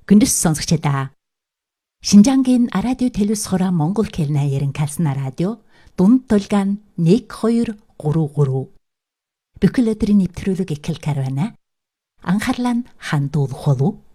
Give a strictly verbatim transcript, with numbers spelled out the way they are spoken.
Гүндэс сонсогчдаа. Шинжангийн радио телевиз хороо Монгол хэлний ярин калсна радио дунд толгаан нэг хоёр гурав гурав. Бүхэл өдрийн нэвтрүүлэг эхэл карвана. Анхаарлаа нь хандуулах болов.